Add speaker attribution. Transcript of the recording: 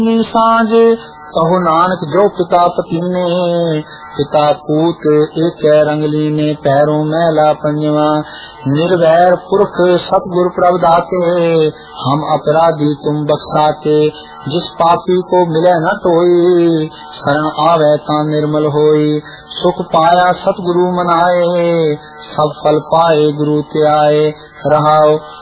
Speaker 1: साँझ कहो नानक जो पिता पतीने, पिता पूत एक रंगली ने पैरों मैला पंजवा। निर्वैर पुरख सतगुरु प्रभ दाते, हम अपराधी तुम बख्शाते। जिस पापी को मिले न टोई, शरण आवे ता निर्मल होई। सुख पाया सतगुरु मनाए, सब फल पाए गुरु ते आए। रहाओ